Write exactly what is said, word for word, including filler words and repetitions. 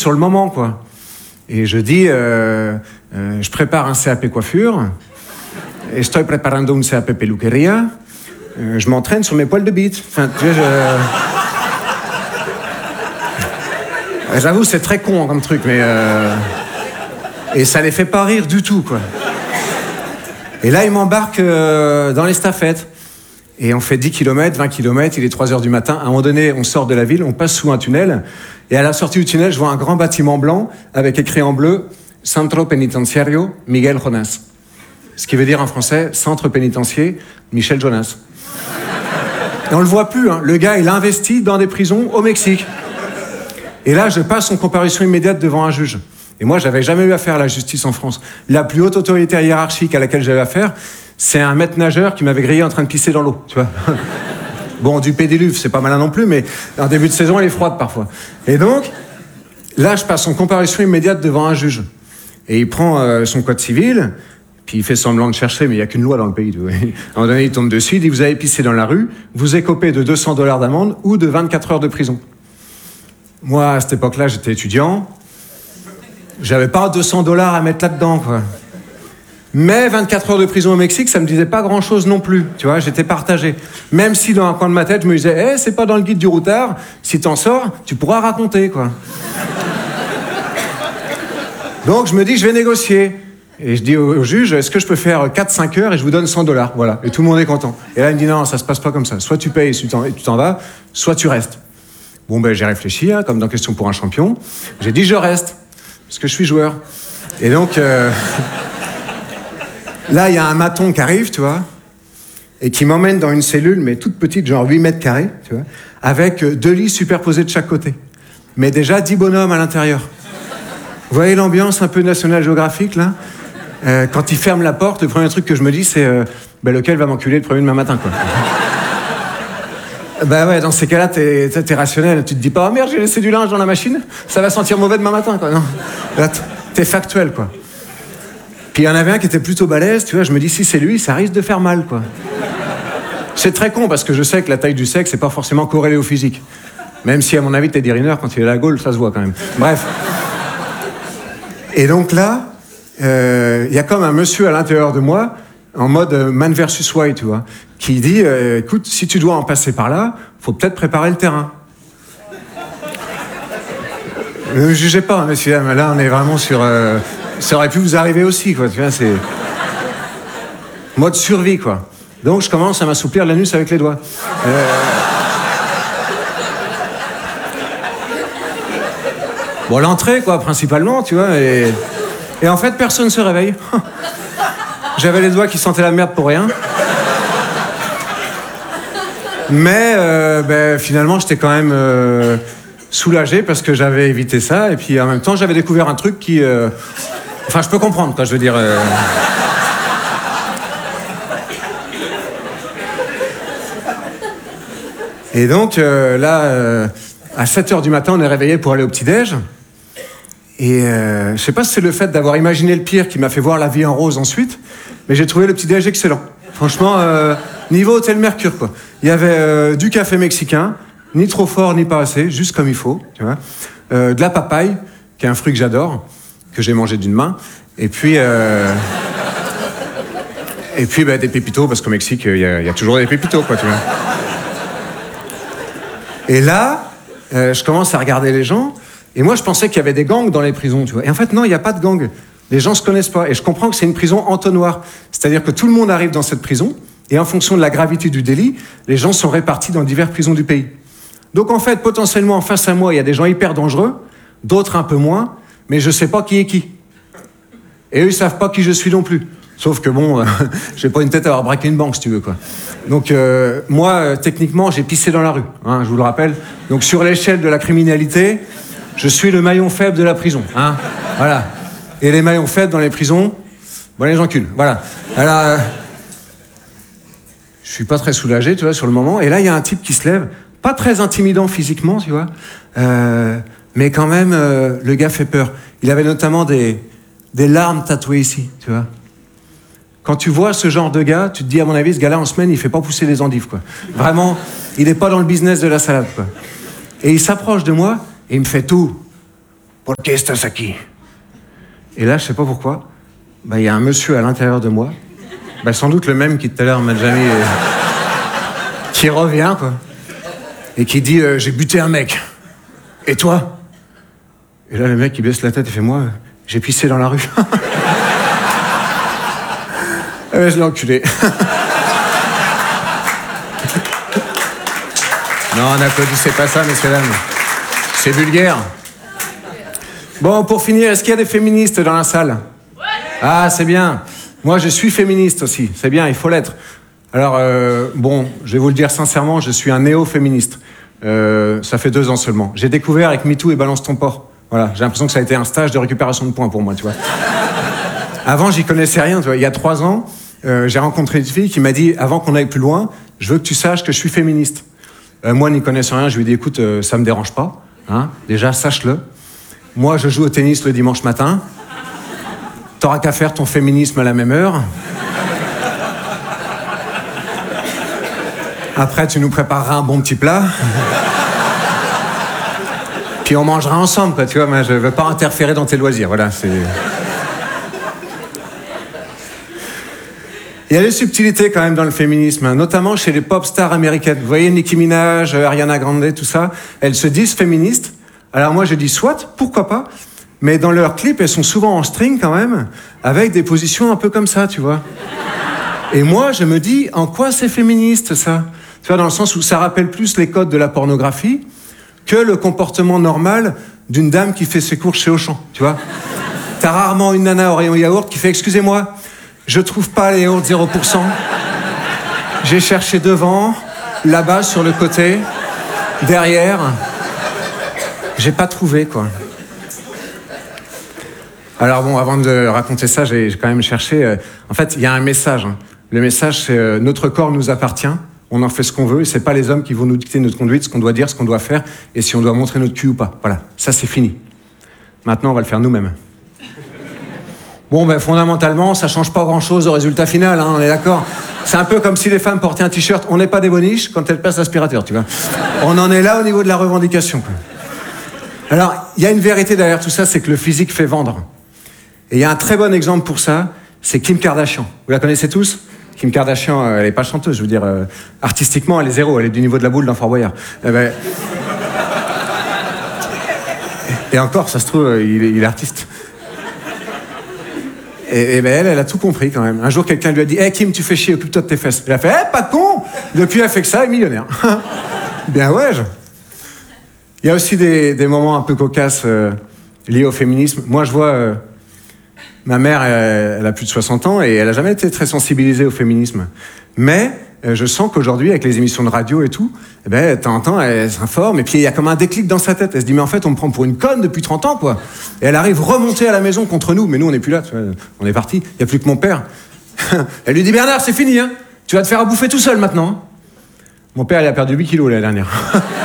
sur le moment, quoi. Et je dis, euh, euh, je prépare un C A P coiffure, estoy preparando un C A P peluquería, euh, je m'entraîne sur mes poils de bite. Enfin, tu vois, je... J'avoue, c'est très con comme truc, mais... Euh... Et ça les fait pas rire du tout, quoi. Et là, ils m'embarquent euh, dans l'estafette. Et on fait dix kilomètres, vingt kilomètres, il est trois heures du matin. À un moment donné, on sort de la ville, on passe sous un tunnel. Et à la sortie du tunnel, je vois un grand bâtiment blanc avec écrit en bleu « Centro Penitenciario Miguel Jonas ». Ce qui veut dire en français « Centre pénitentiaire Michel Jonas ». Et on le voit plus, hein. Le gars, il investit dans des prisons au Mexique. Et là, je passe en comparution immédiate devant un juge. Et moi, j'avais jamais eu affaire à la justice en France. La plus haute autorité hiérarchique à laquelle j'avais affaire, c'est un maître nageur qui m'avait grillé en train de pisser dans l'eau, tu vois. Bon, du pédiluve, c'est pas malin non plus, mais en début de saison, elle est froide parfois. Et donc, là, je passe en comparution immédiate devant un juge. Et il prend euh, son code civil, puis il fait semblant de chercher, mais il n'y a qu'une loi dans le pays. Tu vois. À un moment donné, il tombe dessus, il dit « Vous avez pissé dans la rue, vous écopez de deux cents dollars d'amende ou de vingt-quatre heures de prison. » Moi, à cette époque-là, j'étais étudiant. J'avais pas deux cents dollars à mettre là-dedans, quoi. Mais vingt-quatre heures de prison au Mexique, ça me disait pas grand-chose non plus, tu vois, j'étais partagé. Même si dans un coin de ma tête, je me disais, eh, hey, c'est pas dans le guide du routard, si t'en sors, tu pourras raconter, quoi. Donc je me dis, je vais négocier. Et je dis au, au juge, est-ce que je peux faire quatre cinq heures et je vous donne cent dollars, voilà. Et tout le monde est content. Et là, il me dit, non, ça se passe pas comme ça. Soit tu payes et tu t'en, et tu t'en vas, soit tu restes. Bon, ben, j'ai réfléchi, hein, comme dans Question pour un champion. J'ai dit, je reste, parce que je suis joueur. Et donc... Euh... Là, il y a un maton qui arrive, tu vois, et qui m'emmène dans une cellule, mais toute petite, genre huit mètres carrés, tu vois, avec deux lits superposés de chaque côté. Mais déjà dix bonhommes à l'intérieur. Vous voyez l'ambiance un peu National Geographic, là ? euh, Quand il ferme la porte, le premier truc que je me dis, c'est euh, bah, lequel va m'enculer le premier demain matin, quoi. Bah ouais, dans ces cas-là, t'es, t'es, t'es rationnel. Tu te dis pas, oh merde, j'ai laissé du linge dans la machine, ça va sentir mauvais demain matin, quoi. Non. Là, t'es factuel, quoi. Puis il y en avait un qui était plutôt balèze, tu vois, je me dis, si c'est lui, ça risque de faire mal, quoi. C'est très con, parce que je sais que la taille du sexe, c'est pas forcément corrélé au physique. Même si, à mon avis, Teddy Riner, quand il est à la Gaule, ça se voit quand même. Bref. Et donc là, il euh, y a comme un monsieur à l'intérieur de moi, en mode man versus wild, tu vois, qui dit, euh, écoute, si tu dois en passer par là, faut peut-être préparer le terrain. Ne me jugez pas, messieurs, mais là, on est vraiment sur... Euh, ça aurait pu vous arriver aussi, quoi, tu vois, c'est... Mode survie, quoi. Donc, je commence à m'assouplir l'anus avec les doigts. Euh... Bon, l'entrée, quoi, principalement, tu vois, et... Et en fait, personne se réveille. J'avais les doigts qui sentaient la merde pour rien. Mais, euh, ben, finalement, j'étais quand même... Euh... soulagé parce que j'avais évité ça, et puis en même temps, j'avais découvert un truc qui... Euh... Enfin, je peux comprendre, quoi, je veux dire... Euh... Et donc, euh, là, euh, à sept heures du matin, on est réveillé pour aller au petit-déj. Et euh, je sais pas si c'est le fait d'avoir imaginé le pire qui m'a fait voir la vie en rose ensuite, mais j'ai trouvé le petit-déj excellent. Franchement, euh, niveau Hôtel Mercure, quoi. Il y avait euh, du café mexicain, ni trop fort, ni pas assez, juste comme il faut, tu vois. Euh, de la papaye, qui est un fruit que j'adore, que j'ai mangé d'une main. Et puis... Euh... Et puis, bah, des pépitos, parce qu'au Mexique, il y, y a toujours des pépitos, quoi, tu vois. Et là, euh, je commence à regarder les gens, et moi, je pensais qu'il y avait des gangs dans les prisons, tu vois. Et en fait, non, il n'y a pas de gang. Les gens se connaissent pas. Et je comprends que c'est une prison entonnoir. C'est-à-dire que tout le monde arrive dans cette prison, et en fonction de la gravité du délit, les gens sont répartis dans diverses prisons du pays. Donc, en fait, potentiellement, face à moi, il y a des gens hyper dangereux, d'autres un peu moins, mais je sais pas qui est qui. Et eux, ils savent pas qui je suis non plus. Sauf que bon, euh, j'ai pas une tête à avoir braqué une banque, si tu veux, quoi. Donc, euh, moi, euh, techniquement, j'ai pissé dans la rue, hein, je vous le rappelle. Donc, sur l'échelle de la criminalité, je suis le maillon faible de la prison, hein. Voilà. Et les maillons faibles dans les prisons, bon, les enculent, voilà. Alors, euh, je suis pas très soulagé, tu vois, sur le moment. Et là, il y a un type qui se lève, pas très intimidant physiquement, tu vois, euh, mais quand même, euh, le gars fait peur. Il avait notamment des, des larmes tatouées ici, tu vois. Quand tu vois ce genre de gars, tu te dis, à mon avis, ce gars-là, en semaine, il fait pas pousser des endives, quoi. Vraiment, il est pas dans le business de la salade, quoi. Et il s'approche de moi, et il me fait tout. « ¿Por qué estás aquí ?» Et là, je sais pas pourquoi, bah, y a un monsieur à l'intérieur de moi, bah, sans doute le même qui tout à l'heure m'a déjà mis, euh, qui revient, quoi, et qui dit euh, « J'ai buté un mec. Et toi ?» Et là, le mec, il baisse la tête et fait « Moi, j'ai pissé dans la rue. » Eh ben, je l'ai enculé. Non, n'applaudissez pas ça, messieurs, dames. C'est vulgaire. Bon, pour finir, est-ce qu'il y a des féministes dans la salle? Ah, c'est bien. Moi, je suis féministe aussi. C'est bien, il faut l'être. Alors, euh, bon, je vais vous le dire sincèrement, je suis un néo-féministe. Euh, ça fait deux ans seulement. J'ai découvert avec MeToo et Balance ton porc. Voilà, j'ai l'impression que ça a été un stage de récupération de points pour moi, tu vois. Avant, j'y connaissais rien, tu vois. Il y a trois ans, euh, j'ai rencontré une fille qui m'a dit, avant qu'on aille plus loin, je veux que tu saches que je suis féministe. Euh, moi, n'y connaissant rien, je lui ai dit, écoute, euh, ça me dérange pas. Hein, déjà, sache-le. Moi, je joue au tennis le dimanche matin. T'auras qu'à faire ton féminisme à la même heure. Après, tu nous prépareras un bon petit plat. Puis on mangera ensemble, quoi, tu vois. Moi, je veux pas interférer dans tes loisirs, voilà, c'est... Il y a des subtilités quand même dans le féminisme, notamment chez les pop stars américaines. Vous voyez Nicki Minaj, Ariana Grande, tout ça, elles se disent féministes. Alors moi je dis soit, pourquoi pas, mais dans leurs clips elles sont souvent en string quand même, avec des positions un peu comme ça, tu vois. Et moi je me dis, en quoi c'est féministe ça? Tu vois, dans le sens où ça rappelle plus les codes de la pornographie que le comportement normal d'une dame qui fait ses courses chez Auchan, tu vois. T'as rarement une nana au rayon yaourt qui fait, excusez-moi, je trouve pas les yaourts zéro pour cent. J'ai cherché devant, là-bas, sur le côté, derrière. J'ai pas trouvé, quoi. Alors bon, avant de raconter ça, j'ai quand même cherché... Euh, en fait, il y a un message. Hein. Le message, c'est euh, « Notre corps nous appartient, on en fait ce qu'on veut, et c'est pas les hommes qui vont nous dicter notre conduite, ce qu'on doit dire, ce qu'on doit faire, et si on doit montrer notre cul ou pas. » Voilà, ça c'est fini. Maintenant, on va le faire nous-mêmes. Bon, ben fondamentalement, ça change pas grand-chose au résultat final, hein, on est d'accord. C'est un peu comme si les femmes portaient un t-shirt « On n'est pas des boniches » quand elles passent l'aspirateur, tu vois. On en est là au niveau de la revendication. Alors, il y a une vérité derrière tout ça, c'est que le physique fait vendre. Et il y a un très bon exemple pour ça, c'est Kim Kardashian. Vous la connaissez tous? Kim Kardashian, elle n'est pas chanteuse, je veux dire, euh, artistiquement, elle est zéro, elle est du niveau de la boule dans Fort Boyard. Eh ben... Et encore, ça se trouve, il est, il est artiste. Et, et ben elle, elle a tout compris quand même. Un jour, quelqu'un lui a dit « Hé hey, Kim, tu fais chier, occupe-toi de tes fesses. » Elle a fait « Hé, hey, pas de con !» Depuis, elle fait que ça, elle est millionnaire. Bien ouais. Je... Il y a aussi des, des moments un peu cocasses euh, liés au féminisme. Moi, je vois... Euh, ma mère, elle, elle a plus de soixante ans et elle n'a jamais été très sensibilisée au féminisme. Mais euh, je sens qu'aujourd'hui, avec les émissions de radio et tout, eh ben, de temps en temps, elle s'informe et puis il y a comme un déclic dans sa tête. Elle se dit « Mais en fait, on me prend pour une conne depuis trente ans, quoi. » Et elle arrive remonter à la maison contre nous. Mais nous, on n'est plus là, tu vois, on est partis. Il n'y a plus que mon père. Elle lui dit « Bernard, c'est fini, hein. Tu vas te faire à bouffer tout seul maintenant. » Mon père, il a perdu huit kilos l'année dernière.